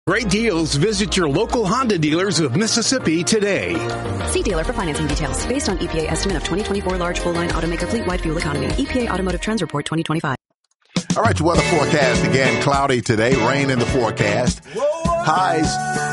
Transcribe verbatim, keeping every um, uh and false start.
Great deals. Visit your local Honda dealers of Mississippi today. See dealer for financing details. Based on E P A estimate of twenty twenty-four large full-line automaker fleet-wide fuel economy. E P A Automotive Trends Report twenty twenty-five. All right, your weather forecast again. Cloudy today. Rain in the forecast. Highs